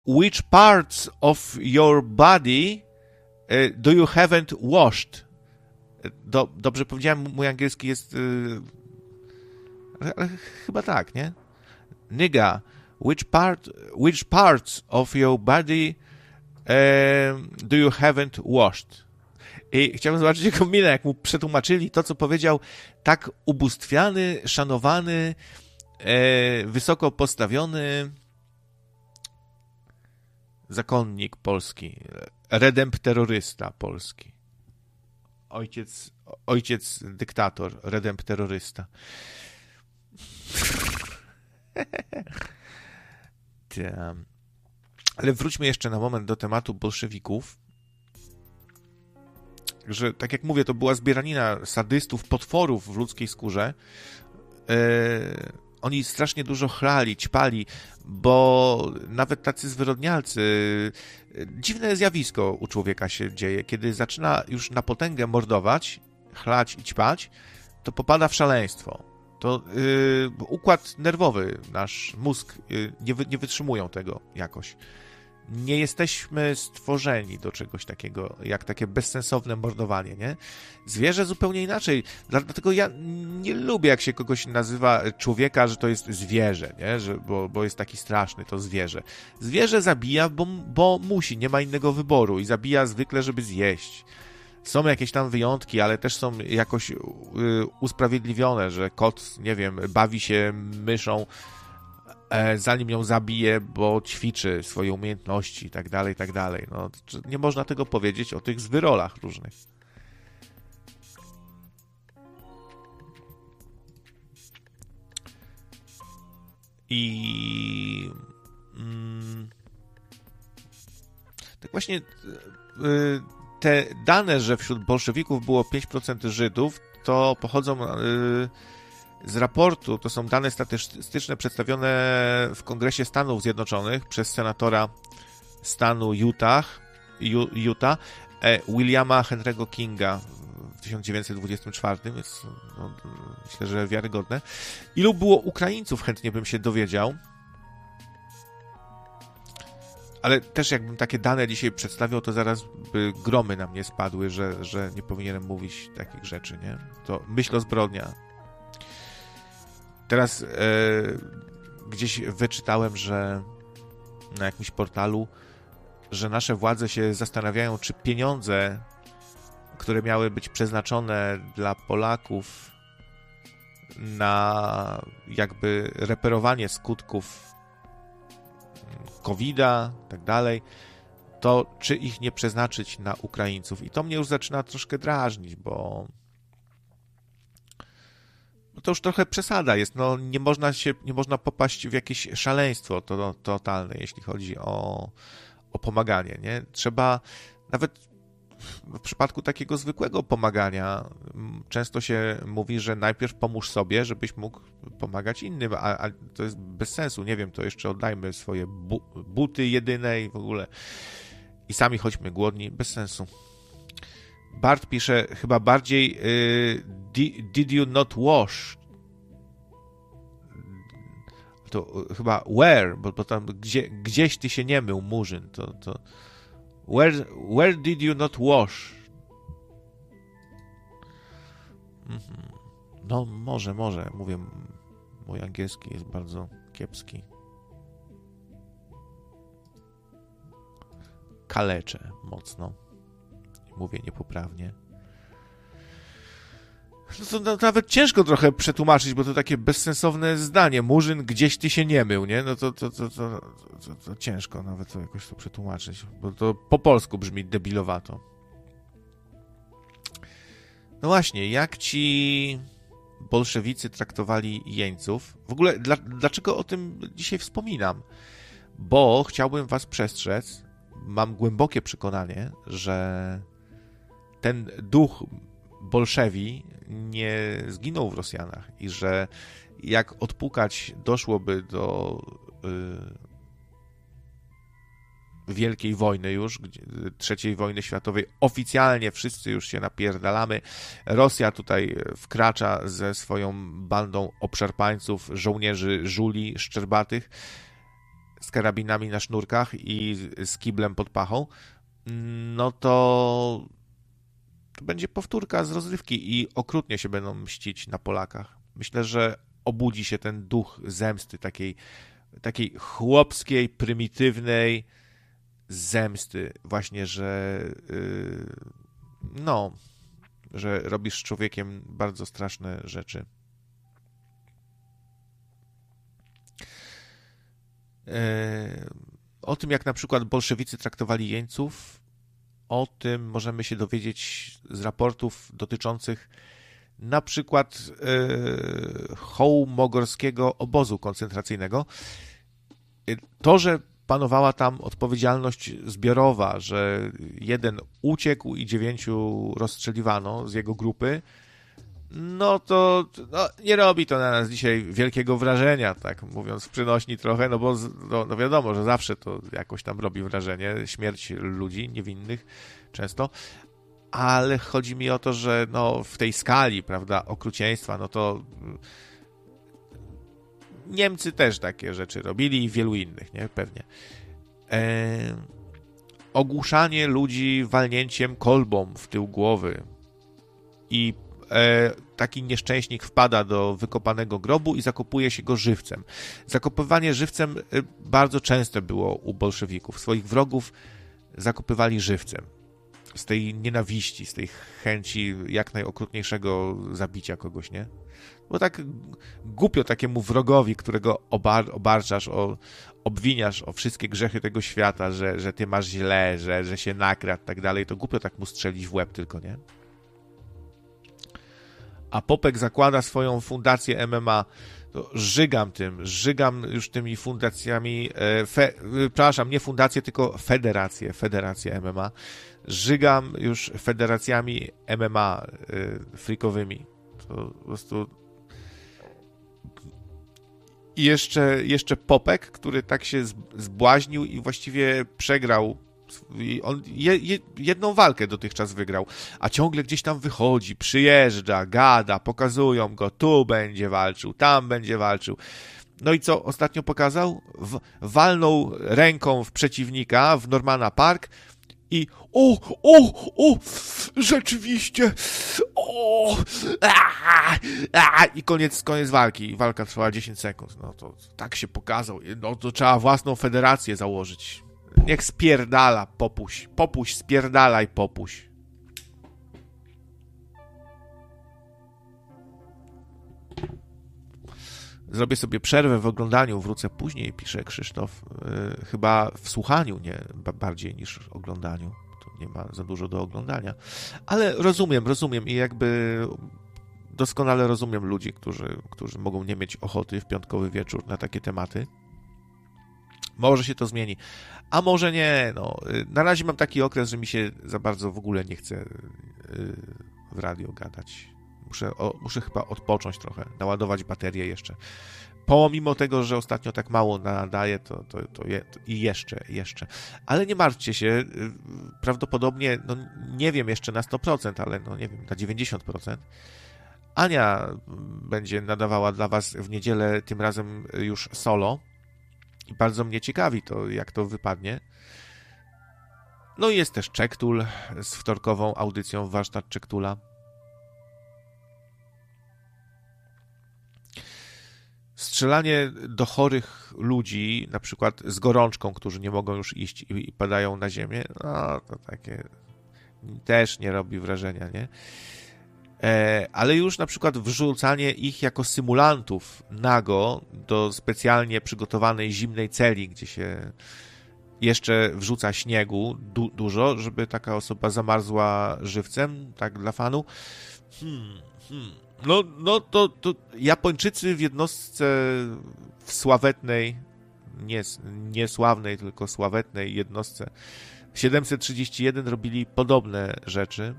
which parts of your body do you haven't washed? Dobrze powiedziałem, mój angielski jest... ale chyba tak, nie? Nigga, which parts of your body do you haven't washed? I chciałbym zobaczyć jego minę, jak mu przetłumaczyli to, co powiedział tak ubóstwiany, szanowany, wysoko postawiony zakonnik polski, redempterorysta polski. Ojciec dyktator, redempterorysta. Ale wróćmy jeszcze na moment do tematu bolszewików. Że, tak jak mówię, to była zbieranina sadystów, potworów w ludzkiej skórze. Oni strasznie dużo chlali, ćpali, bo nawet tacy zwyrodnialcy... Dziwne zjawisko u człowieka się dzieje. Kiedy zaczyna już na potęgę mordować, chlać i ćpać, to popada w szaleństwo. To układ nerwowy, nasz mózg nie wytrzymują tego jakoś. Nie jesteśmy stworzeni do czegoś takiego, jak takie bezsensowne mordowanie, nie? Zwierzę zupełnie inaczej. Dlatego ja nie lubię, jak się kogoś nazywa człowieka, że to jest zwierzę, nie? Bo jest taki straszny, to zwierzę. Zwierzę zabija, bo musi, nie ma innego wyboru i zabija zwykle, żeby zjeść. Są jakieś tam wyjątki, ale też są jakoś usprawiedliwione, że kot, nie wiem, bawi się myszą, zanim ją zabije, bo ćwiczy swoje umiejętności i tak dalej, i tak dalej. No, nie można tego powiedzieć o tych zwyrolach różnych. I tak właśnie te dane, że wśród bolszewików było 5% Żydów, to pochodzą z raportu, to są dane statystyczne przedstawione w Kongresie Stanów Zjednoczonych przez senatora stanu Utah Williama Henry'ego Kinga w 1924, więc no, myślę, że wiarygodne. Ilu było Ukraińców, chętnie bym się dowiedział. Ale też jakbym takie dane dzisiaj przedstawiał, to zaraz by gromy na mnie spadły, że nie powinienem mówić takich rzeczy, nie? To myśl o zbrodnia. Teraz gdzieś wyczytałem, że na jakimś portalu, że nasze władze się zastanawiają, czy pieniądze, które miały być przeznaczone dla Polaków na jakby reperowanie skutków COVID-a i tak dalej, to czy ich nie przeznaczyć na Ukraińców. I to mnie już zaczyna troszkę drażnić, bo to już trochę przesada jest. No, nie można popaść w jakieś szaleństwo totalne, jeśli chodzi o pomaganie, nie? Trzeba nawet w przypadku takiego zwykłego pomagania często się mówi, że najpierw pomóż sobie, żebyś mógł pomagać innym, a to jest bez sensu. Nie wiem, to jeszcze oddajmy swoje buty jedyne i w ogóle i sami chodźmy głodni. Bez sensu. Bart pisze chyba bardziej did you not wash? To chyba where, bo tam gdzieś ty się nie mył, Murzyn. To where did you not wash? No może. Mówię, mój angielski jest bardzo kiepski. Kaleczę mocno. Mówię niepoprawnie. No to nawet ciężko trochę przetłumaczyć, bo to takie bezsensowne zdanie. Murzyn, gdzieś ty się nie mył, nie? No to ciężko nawet to jakoś to przetłumaczyć, bo to po polsku brzmi debilowato. No właśnie, jak ci bolszewicy traktowali jeńców? W ogóle dlaczego o tym dzisiaj wspominam? Bo chciałbym was przestrzec, mam głębokie przekonanie, że ten duch bolszewi nie zginął w Rosjanach i że jak odpukać doszłoby do wielkiej wojny już, III wojny światowej, oficjalnie wszyscy już się napierdalamy, Rosja tutaj wkracza ze swoją bandą obszarpańców, żołnierzy żuli szczerbatych, z karabinami na sznurkach i z kiblem pod pachą, no to będzie powtórka z rozrywki i okrutnie się będą mścić na Polakach. Myślę, że obudzi się ten duch zemsty, takiej chłopskiej, prymitywnej zemsty. Właśnie, że że robisz z człowiekiem bardzo straszne rzeczy. O tym, jak na przykład bolszewicy traktowali jeńców, o tym możemy się dowiedzieć z raportów dotyczących na przykład hołmogorskiego obozu koncentracyjnego. To, że panowała tam odpowiedzialność zbiorowa, że jeden uciekł i 9 rozstrzeliwano z jego grupy, no to nie robi to na nas dzisiaj wielkiego wrażenia, tak mówiąc przynośni trochę, no bo no wiadomo, że zawsze to jakoś tam robi wrażenie, śmierć ludzi niewinnych często, ale chodzi mi o to, że no w tej skali, prawda, okrucieństwa, no to Niemcy też takie rzeczy robili i wielu innych, nie? Pewnie. Ogłuszanie ludzi walnięciem kolbą w tył głowy i taki nieszczęśnik wpada do wykopanego grobu i zakopuje się go żywcem. Zakopywanie żywcem bardzo częste było u bolszewików. Swoich wrogów zakopywali żywcem. Z tej nienawiści, z tej chęci jak najokrutniejszego zabicia kogoś, nie? Bo tak głupio takiemu wrogowi, którego obarczasz, obwiniasz o wszystkie grzechy tego świata, że ty masz źle, że się nakradł, tak dalej, to głupio tak mu strzelić w łeb tylko, nie? A Popek zakłada swoją fundację MMA, to żygam już tymi fundacjami, przepraszam, nie fundacje, tylko federacje MMA, żygam już federacjami MMA freakowymi. To po prostu i jeszcze Popek, który tak się zbłaźnił i właściwie przegrał. On jedną walkę dotychczas wygrał, a ciągle gdzieś tam wychodzi, przyjeżdża, gada, pokazują go, tu będzie walczył, tam będzie walczył. No i co ostatnio pokazał? Walnął ręką w przeciwnika, w Normana Park i rzeczywiście, i koniec walki. Walka trwała 10 sekund. No to tak się pokazał. No to trzeba własną federację założyć. Niech spierdala, popuś. Popuś, spierdalaj, popuś. Zrobię sobie przerwę w oglądaniu, wrócę później, pisze Krzysztof. Chyba w słuchaniu, nie bardziej niż w oglądaniu. To nie ma za dużo do oglądania. Ale rozumiem i jakby doskonale rozumiem ludzi, którzy mogą nie mieć ochoty w piątkowy wieczór na takie tematy. Może się to zmieni, a może nie. No. Na razie mam taki okres, że mi się za bardzo w ogóle nie chce w radio gadać. Muszę chyba odpocząć trochę, naładować baterię jeszcze. Pomimo tego, że ostatnio tak mało nadaję, to i jeszcze. Ale nie martwcie się, prawdopodobnie, no nie wiem jeszcze na 100%, ale no nie wiem, na 90%. Ania będzie nadawała dla was w niedzielę, tym razem już solo. I bardzo mnie ciekawi to, jak to wypadnie. No i jest też Czektul z wtorkową audycją Warsztat Czektula. Strzelanie do chorych ludzi, na przykład z gorączką, którzy nie mogą już iść i padają na ziemię, no to takie też nie robi wrażenia, nie? Ale już na przykład wrzucanie ich jako symulantów nago do specjalnie przygotowanej zimnej celi, gdzie się jeszcze wrzuca śniegu dużo, żeby taka osoba zamarzła żywcem, tak dla fanu. No to Japończycy w jednostce w sławetnej, nie sławnej, tylko sławetnej jednostce 731 robili podobne rzeczy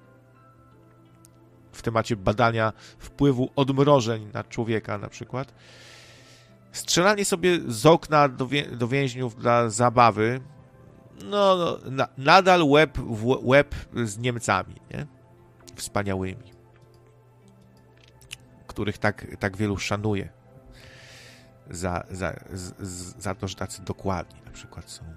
w temacie badania wpływu odmrożeń na człowieka na przykład. Strzelanie sobie z okna do więźniów dla zabawy, nadal łeb w łeb z Niemcami, nie? Wspaniałymi, których tak wielu szanuje. za to, że tacy dokładni na przykład są.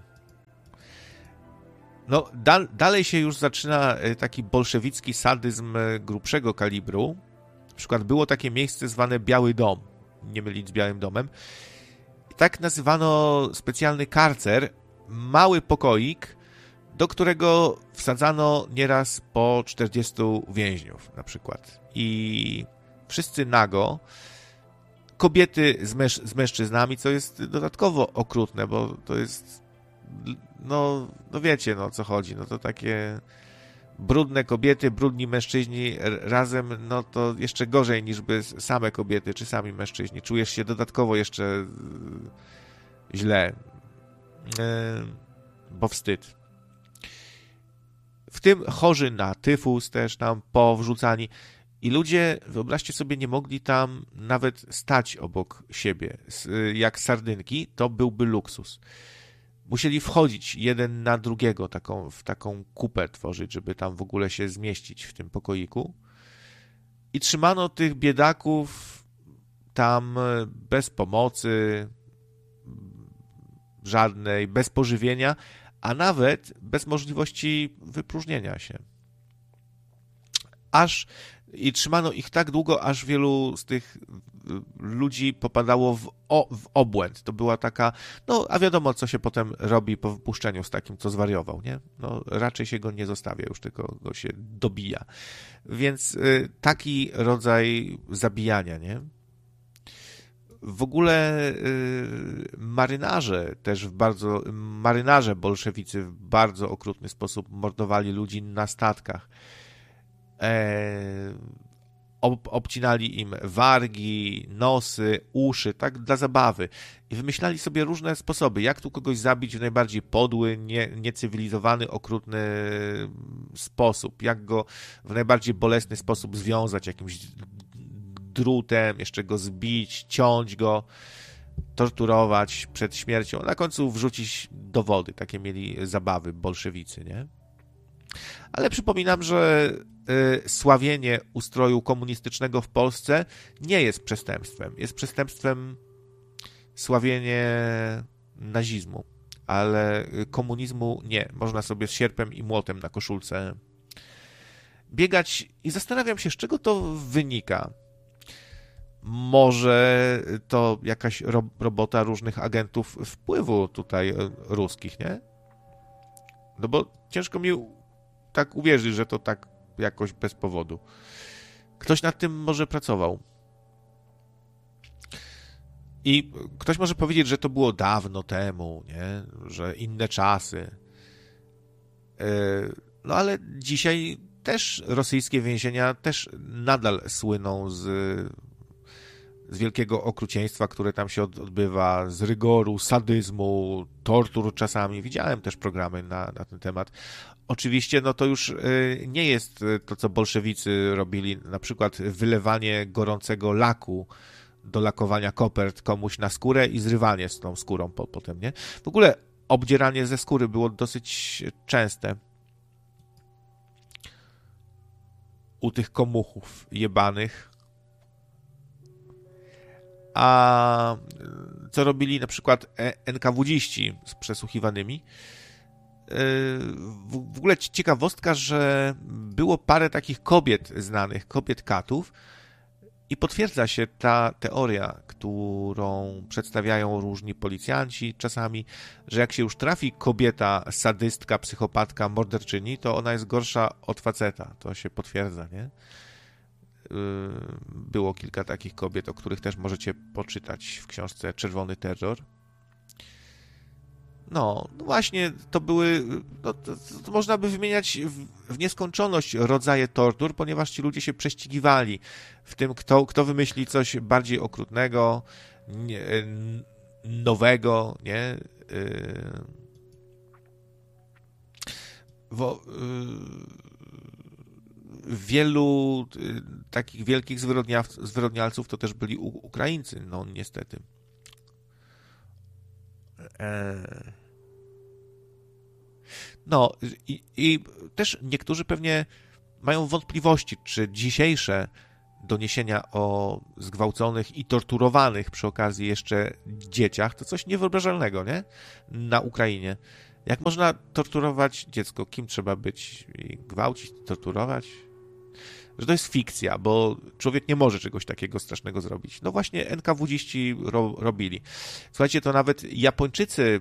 No, dalej się już zaczyna taki bolszewicki sadyzm grubszego kalibru. Na przykład było takie miejsce zwane Biały Dom, nie mylić z Białym Domem. I tak nazywano specjalny karcer, mały pokoik, do którego wsadzano nieraz po 40 więźniów na przykład. I wszyscy nago, kobiety z mężczyznami, co jest dodatkowo okrutne, bo to jest, no wiecie, no o co chodzi, no to takie brudne kobiety, brudni mężczyźni razem, no to jeszcze gorzej niż by same kobiety czy sami mężczyźni. Czujesz się dodatkowo jeszcze źle, bo wstyd. W tym chorzy na tyfus też tam powrzucani i ludzie, wyobraźcie sobie, nie mogli tam nawet stać obok siebie. Jak sardynki, to byłby luksus. Musieli wchodzić jeden na drugiego, w taką kupę tworzyć, żeby tam w ogóle się zmieścić w tym pokoiku. I trzymano tych biedaków tam bez pomocy żadnej, bez pożywienia, a nawet bez możliwości wypróżnienia się. I trzymano ich tak długo, aż wielu z tych ludzi popadało w obłęd. To była taka, no a wiadomo, co się potem robi po wypuszczeniu z takim, co zwariował, nie? No raczej się go nie zostawia już, tylko go się dobija. Więc taki rodzaj zabijania, nie? W ogóle marynarze bolszewicy w bardzo okrutny sposób mordowali ludzi na statkach. Obcinali im wargi, nosy, uszy, tak dla zabawy. I wymyślali sobie różne sposoby, jak tu kogoś zabić w najbardziej podły, niecywilizowany, okrutny sposób, jak go w najbardziej bolesny sposób związać jakimś drutem, jeszcze go zbić, ciąć go, torturować przed śmiercią, na końcu wrzucić do wody. Takie mieli zabawy bolszewicy, nie? Ale przypominam, że sławienie ustroju komunistycznego w Polsce nie jest przestępstwem. Jest przestępstwem sławienie nazizmu, ale komunizmu nie. Można sobie z sierpem i młotem na koszulce biegać i zastanawiam się, z czego to wynika. Może to jakaś robota różnych agentów wpływu tutaj ruskich, nie? No bo ciężko mi tak uwierzyć, że to tak jakoś bez powodu. Ktoś nad tym może pracował. I ktoś może powiedzieć, że to było dawno temu, nie? Że inne czasy. No ale dzisiaj też rosyjskie więzienia też nadal słyną z wielkiego okrucieństwa, które tam się odbywa, z rygoru, sadyzmu, tortur czasami. Widziałem też programy na ten temat. Oczywiście, no to już nie jest to, co bolszewicy robili, na przykład wylewanie gorącego laku do lakowania kopert komuś na skórę i zrywanie z tą skórą potem, nie? W ogóle obdzieranie ze skóry było dosyć częste u tych komuchów jebanych. A co robili na przykład NKWD-ści z przesłuchiwanymi? W ogóle ciekawostka, że było parę takich kobiet znanych, kobiet katów i potwierdza się ta teoria, którą przedstawiają różni policjanci czasami, że jak się już trafi kobieta sadystka, psychopatka, morderczyni, to ona jest gorsza od faceta. To się potwierdza, nie? Było kilka takich kobiet, o których też możecie poczytać w książce Czerwony Terror. No właśnie, to były, no, to można by wymieniać w nieskończoność rodzaje tortur, ponieważ ci ludzie się prześcigiwali w tym, kto wymyśli coś bardziej okrutnego, nowego, nie? Wielu takich wielkich zwyrodnialców to też byli Ukraińcy, no niestety. No i też niektórzy pewnie mają wątpliwości, czy dzisiejsze doniesienia o zgwałconych i torturowanych przy okazji jeszcze dzieciach, to coś niewyobrażalnego, nie? Na Ukrainie. Jak można torturować dziecko? Kim trzeba być? Gwałcić, torturować? Że to jest fikcja, bo człowiek nie może czegoś takiego strasznego zrobić. No właśnie NKWD-ści robili. Słuchajcie, to nawet Japończycy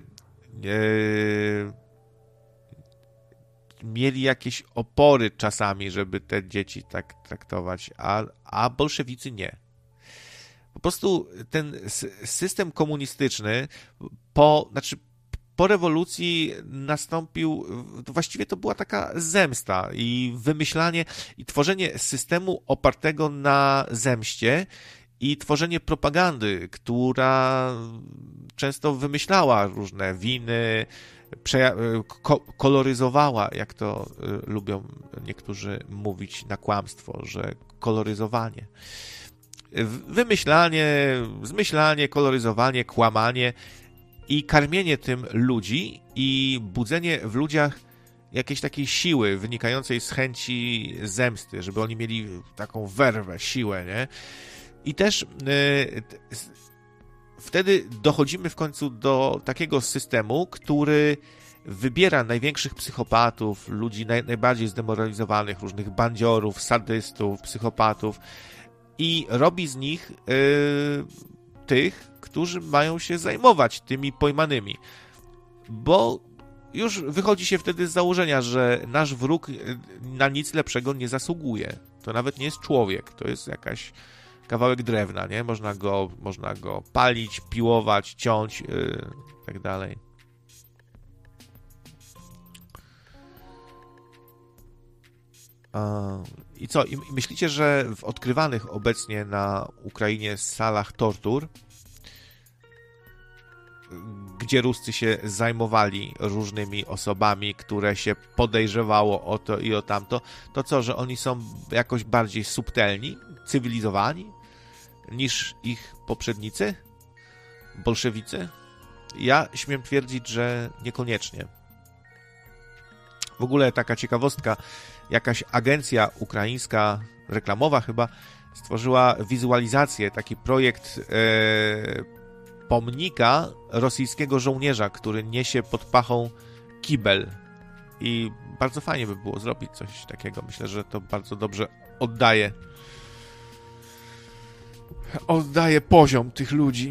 mieli jakieś opory czasami, żeby te dzieci tak traktować, a bolszewicy nie. Po prostu ten system komunistyczny po rewolucji nastąpił, właściwie to była taka zemsta i wymyślanie i tworzenie systemu opartego na zemście i tworzenie propagandy, która często wymyślała różne winy, koloryzowała, jak to lubią niektórzy mówić na kłamstwo, że koloryzowanie. Wymyślanie, zmyślanie, koloryzowanie, kłamanie i karmienie tym ludzi i budzenie w ludziach jakiejś takiej siły wynikającej z chęci zemsty, żeby oni mieli taką werwę, siłę, nie? I też wtedy dochodzimy w końcu do takiego systemu, który wybiera największych psychopatów, ludzi najbardziej zdemoralizowanych, różnych bandziorów, sadystów, psychopatów i robi z nich tych, którzy mają się zajmować tymi pojmanymi. Bo już wychodzi się wtedy z założenia, że nasz wróg na nic lepszego nie zasługuje. To nawet nie jest człowiek, to jest jakaś kawałek drewna, nie? Można go palić, piłować, ciąć, tak dalej. I co? I myślicie, że w odkrywanych obecnie na Ukrainie salach tortur, gdzie Ruscy się zajmowali różnymi osobami, które się podejrzewało o to i o tamto, to co, że oni są jakoś bardziej subtelni, cywilizowani niż ich poprzednicy? Bolszewicy? Ja śmiem twierdzić, że niekoniecznie. W ogóle taka ciekawostka, jakaś agencja ukraińska, reklamowa chyba, stworzyła wizualizację, taki projekt pomnika rosyjskiego żołnierza, który niesie pod pachą kibel. I bardzo fajnie by było zrobić coś takiego. Myślę, że to bardzo dobrze oddaje poziom tych ludzi.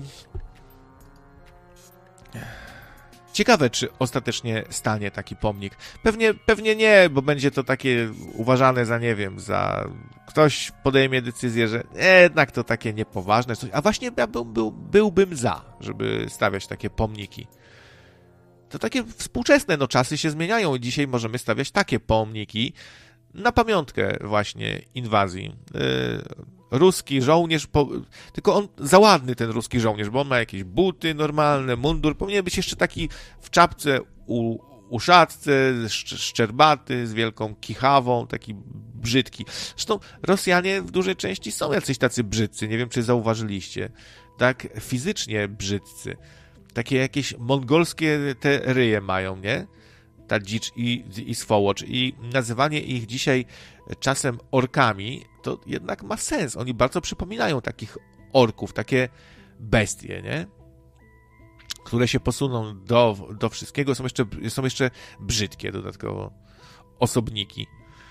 Ciekawe, czy ostatecznie stanie taki pomnik. Pewnie nie, bo będzie to takie uważane za, nie wiem, za... Ktoś podejmie decyzję, że jednak to takie niepoważne coś. A właśnie ja byłbym za, żeby stawiać takie pomniki. To takie współczesne, no czasy się zmieniają i dzisiaj możemy stawiać takie pomniki na pamiątkę właśnie inwazji. Ruski żołnierz, tylko on za ładny ten ruski żołnierz, bo on ma jakieś buty normalne, mundur, powinien być jeszcze taki w czapce uszatce, szczerbaty, z wielką kichawą, taki brzydki. Zresztą Rosjanie w dużej części są jacyś tacy brzydcy, nie wiem, czy zauważyliście, tak fizycznie brzydcy. Takie jakieś mongolskie te ryje mają, nie? Ta dzicz i swołocz. I nazywanie ich dzisiaj czasem orkami, to jednak ma sens. Oni bardzo przypominają takich orków, takie bestie, nie? Które się posuną do wszystkiego. Są jeszcze brzydkie dodatkowo osobniki.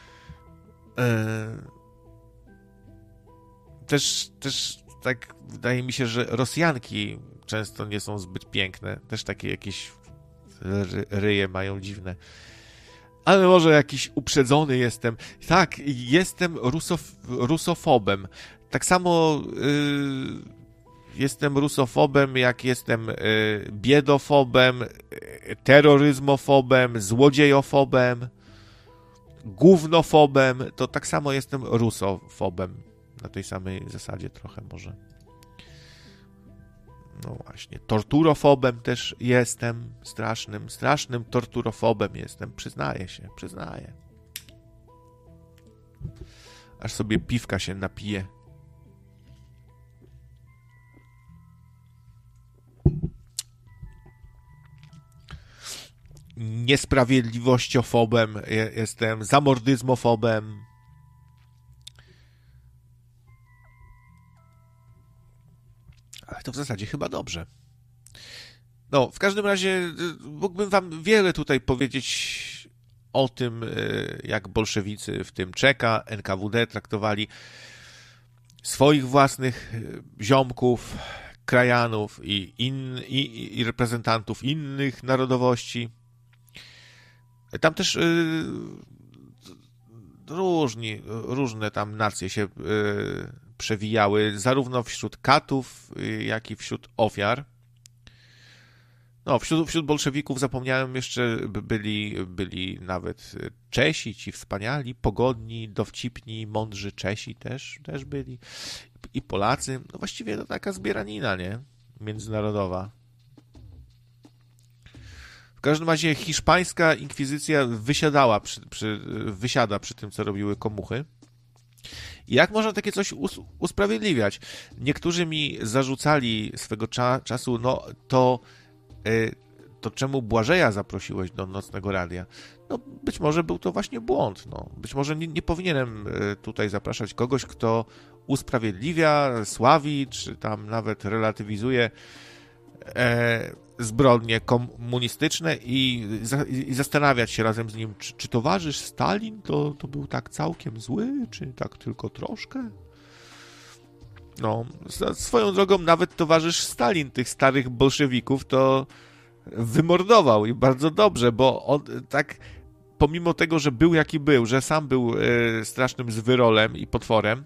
Też tak wydaje mi się, że Rosjanki często nie są zbyt piękne. Też takie jakieś ryje mają dziwne. Ale może jakiś uprzedzony jestem. Tak, jestem rusofobem. Tak samo jestem rusofobem, jak jestem biedofobem, terroryzmofobem, złodziejofobem, gównofobem. To tak samo jestem rusofobem. Na tej samej zasadzie trochę może. No właśnie, torturofobem też jestem, strasznym torturofobem jestem, przyznaję. Aż sobie piwka się napije. Niesprawiedliwościofobem jestem, zamordyzmofobem. Ale to w zasadzie chyba dobrze. No, w każdym razie mógłbym wam wiele tutaj powiedzieć o tym, jak bolszewicy, w tym Czeka, NKWD, traktowali swoich własnych ziomków, krajanów i reprezentantów innych narodowości. Tam też różne tam nacje się przewijały, zarówno wśród katów, jak i wśród ofiar. No, wśród bolszewików zapomniałem jeszcze, byli nawet Czesi, ci wspaniali, pogodni, dowcipni, mądrzy Czesi też byli. I Polacy. No właściwie to taka zbieranina, nie? Międzynarodowa. W każdym razie hiszpańska inkwizycja wysiada przy tym, co robiły komuchy. I jak można takie coś usprawiedliwiać? Niektórzy mi zarzucali swego czasu, no to czemu Błażeja zaprosiłeś do Nocnego Radia? No być może był to właśnie błąd. No. Być może nie powinienem tutaj zapraszać kogoś, kto usprawiedliwia, sławi, czy tam nawet relatywizuje zbrodnie komunistyczne i zastanawiać się razem z nim, czy towarzysz Stalin to był tak całkiem zły, czy tak tylko troszkę? No, swoją drogą nawet towarzysz Stalin tych starych bolszewików to wymordował i bardzo dobrze, bo on tak, pomimo tego, że był jaki był, że sam był strasznym zwyrolem i potworem,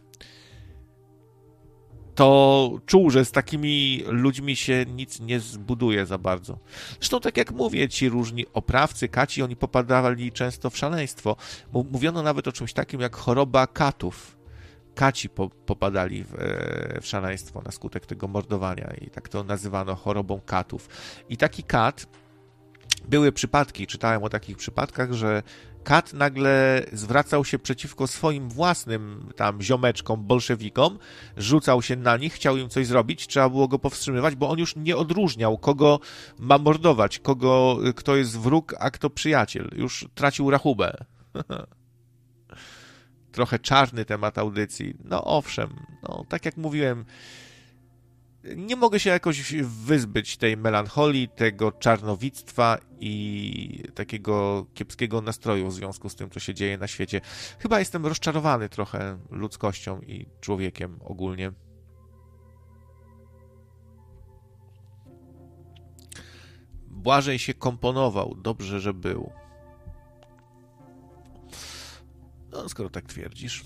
to czuł, że z takimi ludźmi się nic nie zbuduje za bardzo. Zresztą tak jak mówię, ci różni oprawcy, kaci, oni popadali często w szaleństwo. Mówiono nawet o czymś takim jak choroba katów. Kaci popadali w szaleństwo na skutek tego mordowania i tak to nazywano chorobą katów. I taki kat, były przypadki, czytałem o takich przypadkach, że kat nagle zwracał się przeciwko swoim własnym tam ziomeczkom, bolszewikom, rzucał się na nich, chciał im coś zrobić, trzeba było go powstrzymywać, bo on już nie odróżniał, kogo ma mordować, kto jest wróg, a kto przyjaciel. Już tracił rachubę. Trochę czarny temat audycji. No owszem, no tak jak mówiłem, nie mogę się jakoś wyzbyć tej melancholii, tego czarnowictwa i takiego kiepskiego nastroju w związku z tym, co się dzieje na świecie. Chyba jestem rozczarowany trochę ludzkością i człowiekiem ogólnie. Błażej się komponował, dobrze, że był. No, skoro tak twierdzisz.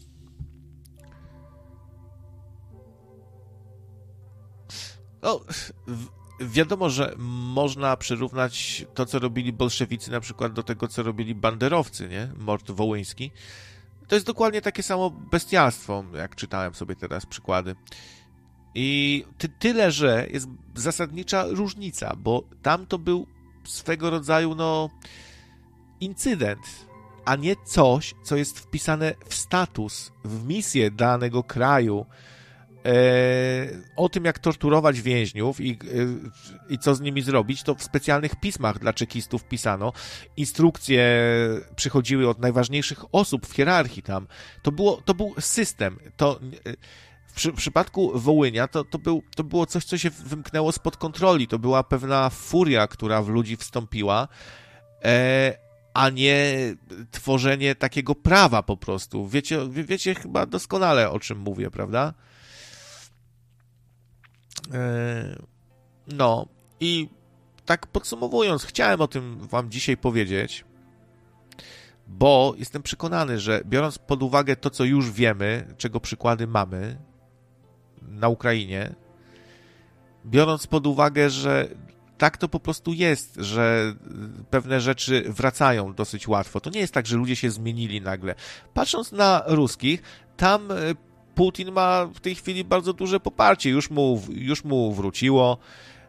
No, wiadomo, że można przyrównać to, co robili bolszewicy, na przykład do tego, co robili banderowcy, nie? Mord wołyński. To jest dokładnie takie samo bestialstwo, jak czytałem sobie teraz przykłady. I tyle, że jest zasadnicza różnica, bo tam to był swego rodzaju, no, incydent, a nie coś, co jest wpisane w status, w misję danego kraju, o tym, jak torturować więźniów i co z nimi zrobić, to w specjalnych pismach dla czekistów pisano. Instrukcje przychodziły od najważniejszych osób w hierarchii tam. To był system. W przypadku Wołynia to było coś, co się wymknęło spod kontroli. To była pewna furia, która w ludzi wstąpiła, a nie tworzenie takiego prawa po prostu. Wiecie chyba doskonale, o czym mówię, prawda? No i tak podsumowując, chciałem o tym wam dzisiaj powiedzieć, bo jestem przekonany, że biorąc pod uwagę to, co już wiemy, czego przykłady mamy na Ukrainie, biorąc pod uwagę, że tak to po prostu jest, że pewne rzeczy wracają dosyć łatwo. To nie jest tak, że ludzie się zmienili nagle. Patrząc na ruskich, tam Putin ma w tej chwili bardzo duże poparcie. Już mu wróciło.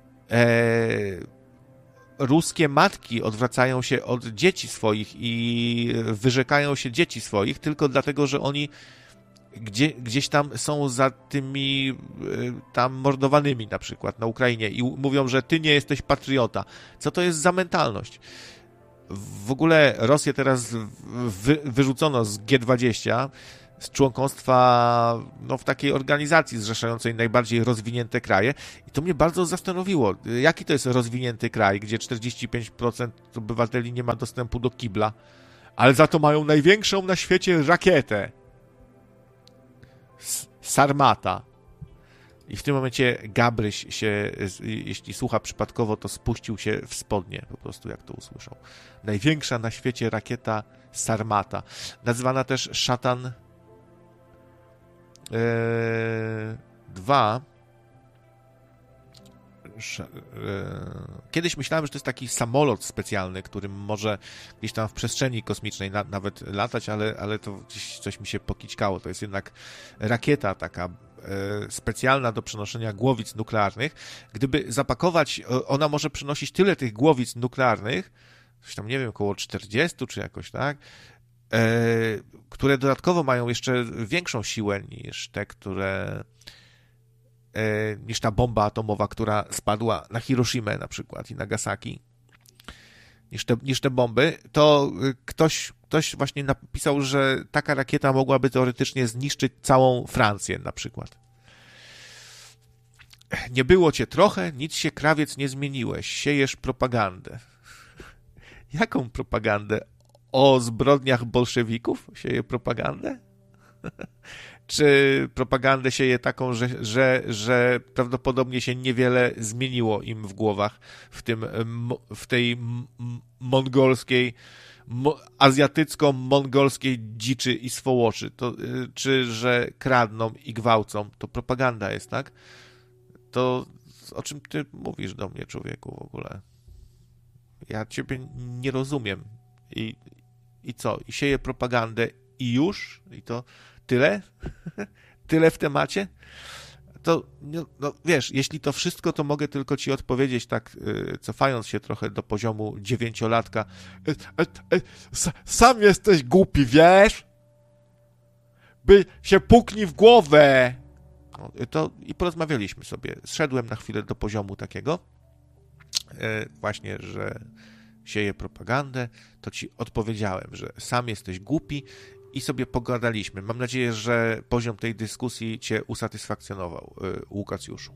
Ruskie matki odwracają się od dzieci swoich i wyrzekają się dzieci swoich tylko dlatego, że oni gdzieś tam są za tymi tam mordowanymi na przykład na Ukrainie i mówią, że ty nie jesteś patriota. Co to jest za mentalność? W ogóle Rosję teraz wyrzucono z G20. z członkostwa w takiej organizacji zrzeszającej najbardziej rozwinięte kraje. I to mnie bardzo zastanowiło, jaki to jest rozwinięty kraj, gdzie 45% obywateli nie ma dostępu do kibla, ale za to mają największą na świecie rakietę. Sarmata. I w tym momencie Gabryś się, jeśli słucha przypadkowo, to spuścił się w spodnie, po prostu jak to usłyszał. Największa na świecie rakieta Sarmata. Nazywana też Szatan 2. Kiedyś myślałem, że to jest taki samolot specjalny, którym może gdzieś tam w przestrzeni kosmicznej nawet latać, ale to gdzieś coś mi się pokićkało. To jest jednak rakieta taka specjalna do przenoszenia głowic nuklearnych. Gdyby zapakować, ona może przynosić tyle tych głowic nuklearnych, coś tam, nie wiem, około 40 czy jakoś, tak, które dodatkowo mają jeszcze większą siłę niż te, niż ta bomba atomowa, która spadła na Hiroshimę na przykład i Nagasaki, niż te bomby, to ktoś właśnie napisał, że taka rakieta mogłaby teoretycznie zniszczyć całą Francję na przykład. Nie było cię trochę, nic się, krawiec, nie zmieniłeś, siejesz propagandę. Jaką propagandę? O zbrodniach bolszewików sieje propagandę? Czy propagandę sieje taką, że prawdopodobnie się niewiele zmieniło im w głowach w tej mongolskiej, azjatycko-mongolskiej dziczy i swołoczy, czy że kradną i gwałcą, to propaganda jest, tak? To o czym ty mówisz do mnie, człowieku, w ogóle? Ja ciebie nie rozumiem. I co? I sieje propagandę i już? I to tyle? Tyle w temacie? To, wiesz, jeśli to wszystko, to mogę tylko ci odpowiedzieć tak, cofając się trochę do poziomu 9-latka. Sam jesteś głupi, wiesz? By się puknij w głowę! I porozmawialiśmy sobie. Zszedłem na chwilę do poziomu takiego, właśnie, że sieje propagandę, to ci odpowiedziałem, że sam jesteś głupi i sobie pogadaliśmy. Mam nadzieję, że poziom tej dyskusji cię usatysfakcjonował, Łukacjuszu.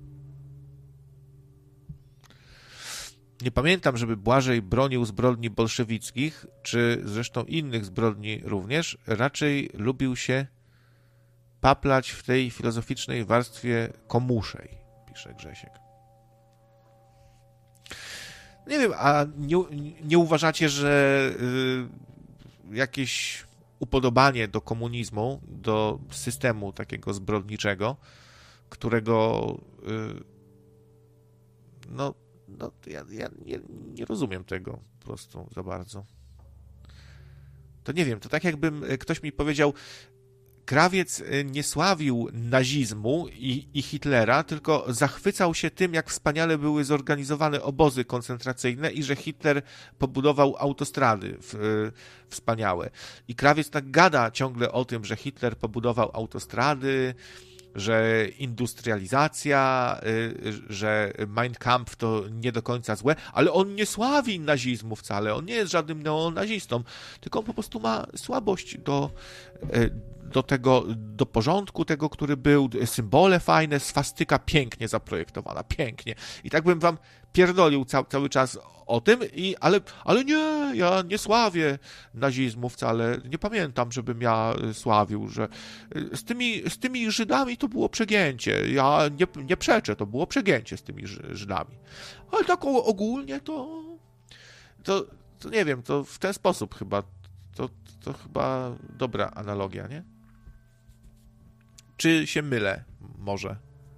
Nie pamiętam, żeby Błażej bronił zbrodni bolszewickich, czy zresztą innych zbrodni również. Raczej lubił się paplać w tej filozoficznej warstwie komuszej, pisze Grzesiek. Nie wiem, a nie uważacie, że jakieś upodobanie do komunizmu, do systemu takiego zbrodniczego, którego ja nie rozumiem tego po prostu za bardzo. To nie wiem, to tak jakbym ktoś mi powiedział, krawiec nie sławił nazizmu i Hitlera, tylko zachwycał się tym, jak wspaniale były zorganizowane obozy koncentracyjne i że Hitler pobudował autostrady wspaniałe. I krawiec tak gada ciągle o tym, że Hitler pobudował autostrady, że industrializacja, że Mein Kampf to nie do końca złe, ale on nie sławi nazizmu wcale, on nie jest żadnym neonazistą, tylko on po prostu ma słabość do tego, do porządku tego, który był, symbole fajne, swastyka pięknie zaprojektowana, pięknie. I tak bym wam pierdolił cały czas o tym, ale nie, ja nie sławię nazizmu wcale, nie pamiętam, żebym ja sławił, że z tymi Żydami to było przegięcie, ja nie przeczę, to było przegięcie z tymi Żydami. Ale tak ogólnie to nie wiem, to w ten sposób chyba, to chyba dobra analogia, nie? Czy się mylę? Może.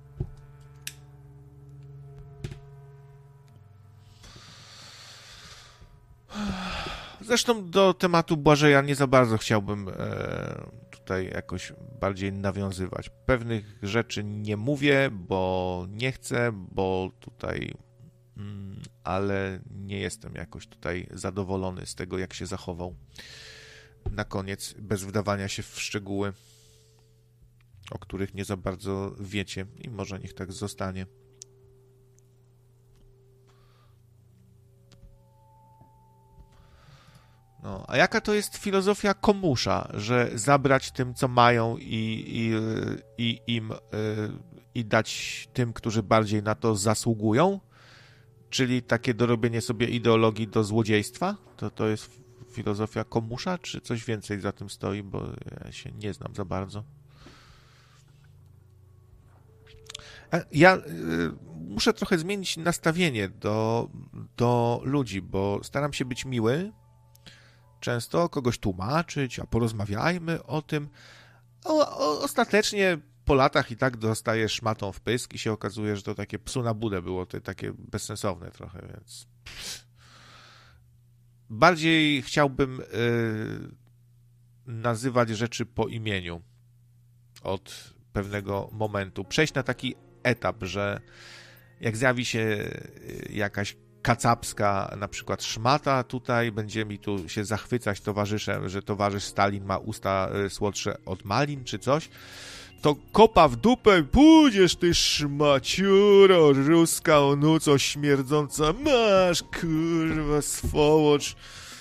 Zresztą do tematu Błażeja nie za bardzo chciałbym tutaj jakoś bardziej nawiązywać. Pewnych rzeczy nie mówię, bo nie chcę, bo tutaj ale nie jestem jakoś tutaj zadowolony z tego, jak się zachował. Na koniec, bez wdawania się w szczegóły, o których nie za bardzo wiecie i może niech tak zostanie. No, a jaka to jest filozofia komusza, że zabrać tym, co mają i dać tym, którzy bardziej na to zasługują? Czyli takie dorobienie sobie ideologii do złodziejstwa? To jest filozofia komusza, czy coś więcej za tym stoi, bo ja się nie znam za bardzo. Ja muszę trochę zmienić nastawienie do ludzi, bo staram się być miły, często kogoś tłumaczyć, a porozmawiajmy o tym. Ostatecznie po latach i tak dostajesz szmatą w pysk i się okazuje, że to takie psu na budę było, to takie bezsensowne trochę, więc bardziej chciałbym nazywać rzeczy po imieniu od pewnego momentu. Przejść na taki etap, że jak zjawi się jakaś kacapska na przykład szmata tutaj, będzie mi tu się zachwycać towarzyszem, że towarzysz Stalin ma usta słodsze od malin czy coś, to kopa w dupę, pójdziesz ty szmaciuro, ruska onuco śmierdząca, masz kurwa swołocz.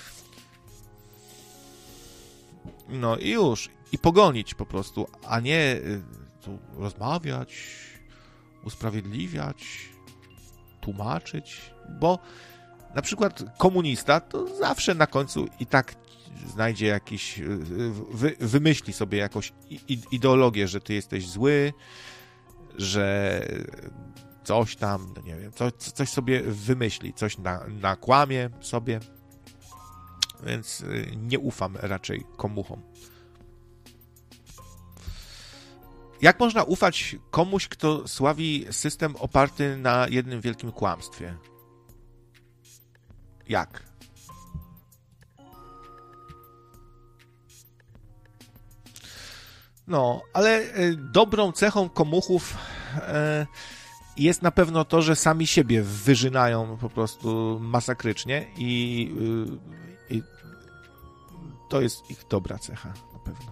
No i już. I pogonić po prostu, a nie tu rozmawiać, usprawiedliwiać, tłumaczyć, bo na przykład komunista to zawsze na końcu i tak znajdzie jakiś, wymyśli sobie jakąś ideologię, że ty jesteś zły, że coś tam, nie wiem, coś sobie wymyśli, coś nakłamie sobie, więc nie ufam raczej komuchom. Jak można ufać komuś, kto sławi system oparty na jednym wielkim kłamstwie? Jak? No, ale dobrą cechą komuchów jest na pewno to, że sami siebie wyżynają po prostu masakrycznie i to jest ich dobra cecha na pewno.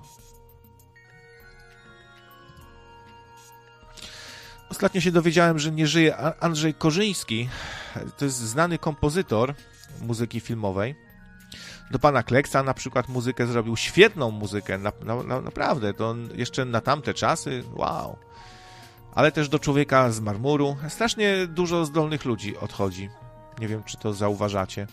Ostatnio się dowiedziałem, że nie żyje Andrzej Korzyński. To jest znany kompozytor muzyki filmowej. Do pana Kleksa na przykład muzykę zrobił. Świetną muzykę, naprawdę. To jeszcze na tamte czasy, wow. Ale też do Człowieka z marmuru. Strasznie dużo zdolnych ludzi odchodzi. Nie wiem, czy to zauważacie.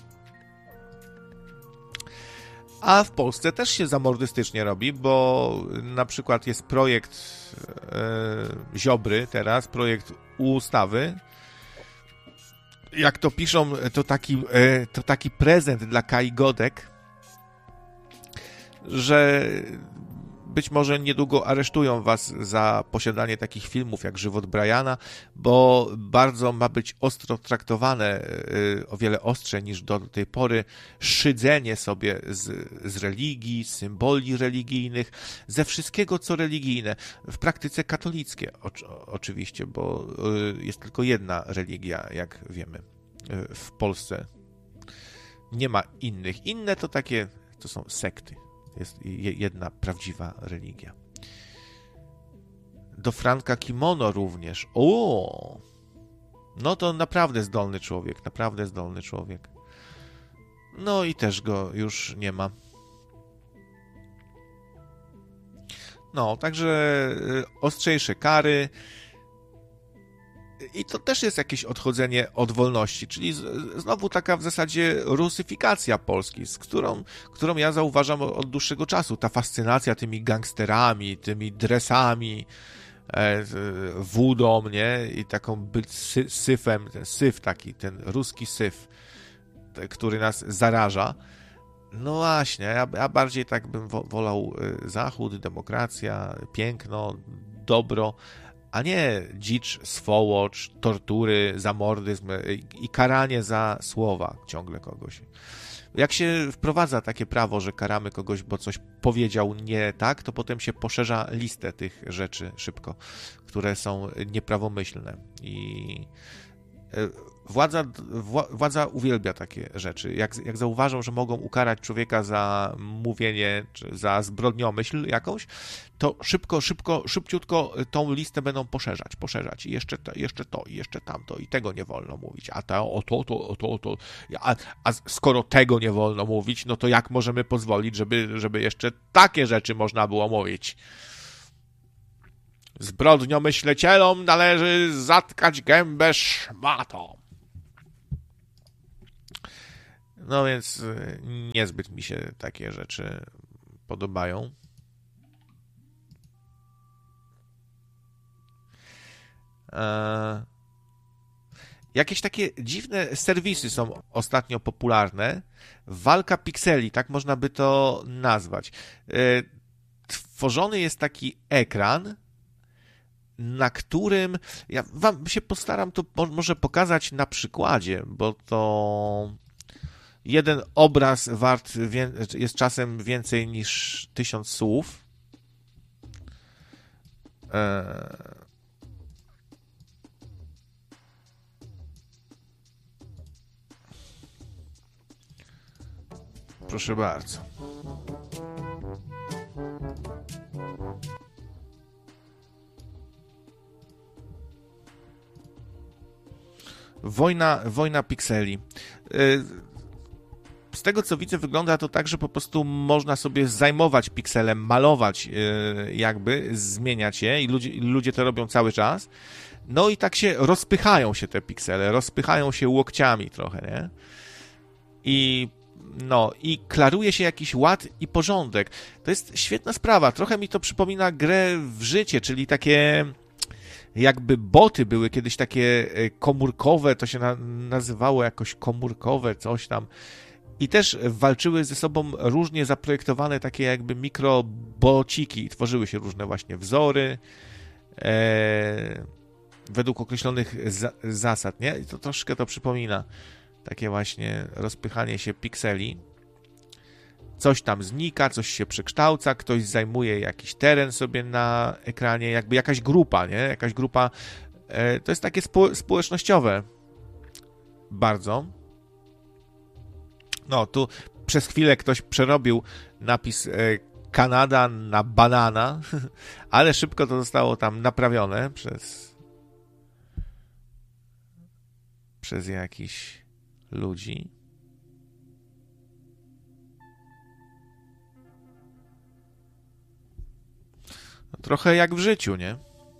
A w Polsce też się zamordystycznie robi, bo na przykład jest projekt Ziobry teraz, projekt ustawy. Jak to piszą, to taki prezent dla Kai Godek, że być może niedługo aresztują was za posiadanie takich filmów jak Żywot Briana, bo bardzo ma być ostro traktowane, o wiele ostrze niż do tej pory, szydzenie sobie z religii, symboli religijnych, ze wszystkiego, co religijne. W praktyce katolickie oczywiście, bo jest tylko jedna religia, jak wiemy, w Polsce. Nie ma innych. Inne to są sekty. Jest jedna prawdziwa religia. Do Franka Kimono również. O! No to naprawdę zdolny człowiek. Naprawdę zdolny człowiek. No i też go już nie ma. No, także ostrzejsze kary. I to też jest jakieś odchodzenie od wolności, czyli znowu taka w zasadzie rusyfikacja Polski, którą ja zauważam od dłuższego czasu. Ta fascynacja tymi gangsterami, tymi dresami, wódą, nie? I taką syfem, ten syf taki, ten ruski syf, który nas zaraża. No właśnie, ja bardziej tak bym wolał Zachód, demokracja, piękno, dobro, a nie dzicz, swołocz, tortury, zamordyzm i karanie za słowa ciągle kogoś. Jak się wprowadza takie prawo, że karamy kogoś, bo coś powiedział nie tak, to potem się poszerza listę tych rzeczy szybko, które są nieprawomyślne. I Władza uwielbia takie rzeczy. Jak zauważą, że mogą ukarać człowieka za mówienie, czy za zbrodniomyśl jakąś, to szybciutko tą listę będą poszerzać. I jeszcze to, i jeszcze tamto, i tego nie wolno mówić. A to. A skoro tego nie wolno mówić, no to jak możemy pozwolić, żeby jeszcze takie rzeczy można było mówić? Zbrodniomyślicielom należy zatkać gębę szmatą. No więc niezbyt mi się takie rzeczy podobają. Jakieś takie dziwne serwisy są ostatnio popularne. Walka pikseli, tak można by to nazwać. Tworzony jest taki ekran, na którym ja wam się postaram to może pokazać na przykładzie, bo to jeden obraz wart jest czasem więcej niż 1000 słów. Proszę bardzo. Wojna pikseli. Z tego co widzę, wygląda to tak, że po prostu można sobie zajmować pikselem, malować jakby, zmieniać je i ludzie to robią cały czas. No i tak się rozpychają się te piksele, rozpychają się łokciami trochę, nie? I klaruje się jakiś ład i porządek. To jest świetna sprawa. Trochę mi to przypomina grę w życie, czyli takie jakby boty były kiedyś takie komórkowe, to się nazywało jakoś komórkowe, coś tam. I też walczyły ze sobą różnie zaprojektowane takie jakby mikrobociki. Tworzyły się różne właśnie wzory według określonych zasad, nie? I to troszkę to przypomina. Takie właśnie rozpychanie się pikseli. Coś tam znika, coś się przekształca, ktoś zajmuje jakiś teren sobie na ekranie, jakby jakaś grupa, nie? Jakaś grupa, to jest takie społecznościowe bardzo. No, tu przez chwilę ktoś przerobił napis Kanada na banana, ale szybko to zostało tam naprawione przez jakichś ludzi. No, trochę jak w życiu, nie?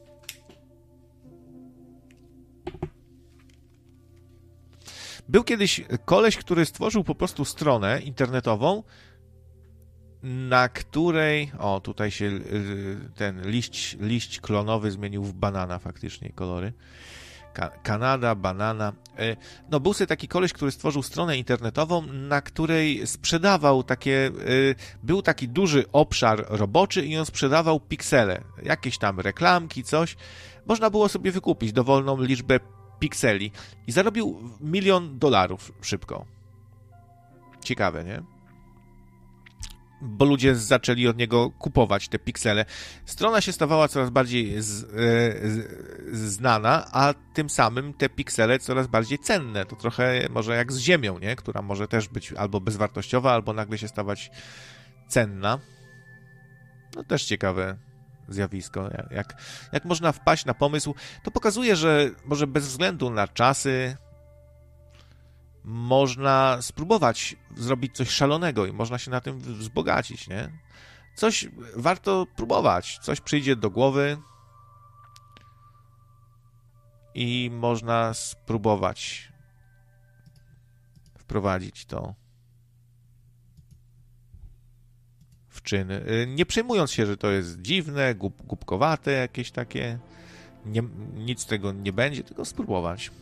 Był kiedyś koleś, który stworzył po prostu stronę internetową, na której... O, tutaj się ten liść klonowy zmienił w banana faktycznie kolory. Kanada, banana. No, był sobie taki koleś, który stworzył stronę internetową, na której sprzedawał takie... Był taki duży obszar roboczy i on sprzedawał piksele. Jakieś tam reklamki, coś. Można było sobie wykupić dowolną liczbę pikseli. I zarobił $1 000 000 szybko. Ciekawe, nie? Bo ludzie zaczęli od niego kupować te piksele. Strona się stawała coraz bardziej znana, a tym samym te piksele coraz bardziej cenne. To trochę może jak z ziemią, nie? Która może też być albo bezwartościowa, albo nagle się stawać cenna. No też ciekawe zjawisko. Jak można wpaść na pomysł, to pokazuje, że może bez względu na czasy można spróbować zrobić coś szalonego i można się na tym wzbogacić, nie? Coś warto próbować, coś przyjdzie do głowy i można spróbować wprowadzić to w czyn. Nie przejmując się, że to jest dziwne, głupkowate jakieś takie, nic z tego nie będzie, tylko spróbować.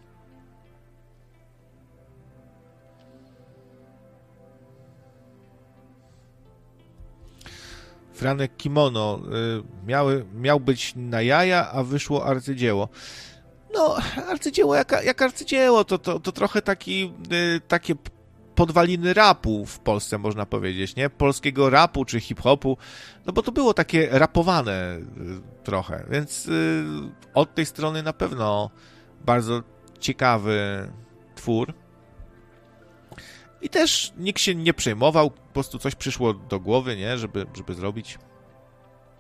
Franek Kimono. Miał być na jaja, a wyszło arcydzieło. No, arcydzieło jak arcydzieło, to trochę takie podwaliny rapu w Polsce, można powiedzieć, nie? Polskiego rapu czy hip-hopu, no bo to było takie rapowane trochę, więc od tej strony na pewno bardzo ciekawy twór. I też nikt się nie przejmował, po prostu coś przyszło do głowy, nie, żeby zrobić.